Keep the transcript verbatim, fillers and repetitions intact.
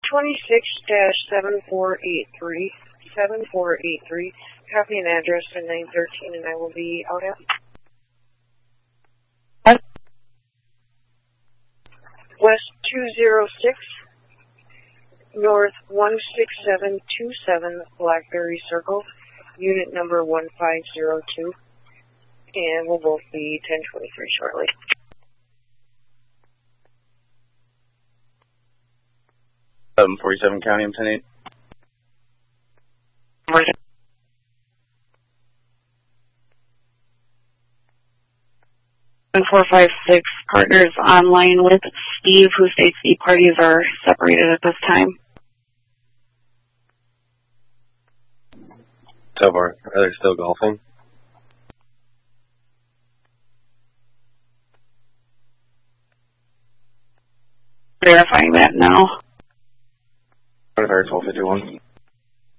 twenty-six dash seven four eight three, seven four eight three. Copy an address to nine thirteen, and I will be out at West two oh six, North one six seven two seven, Blackberry Circle, unit number one five zero two, and we'll both be ten twenty-three shortly. seven forty-seven County, I'm ten eight. four five six partners online with Steve, who states the parties are separated at this time. So far, are they still golfing? Verifying that now. twelve fifty-one.